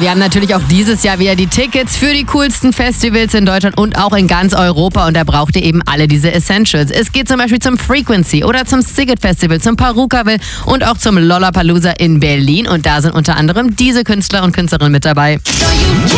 Wir haben natürlich auch dieses Jahr wieder die Tickets für die coolsten Festivals in Deutschland und auch in ganz Europa. Und da braucht ihr eben alle diese Essentials. Es geht zum Beispiel zum Frequency oder zum Siget Festival, zum Perukaville und auch zum Lollapalooza in Berlin. Und da sind unter anderem diese Künstler und Künstlerinnen mit dabei.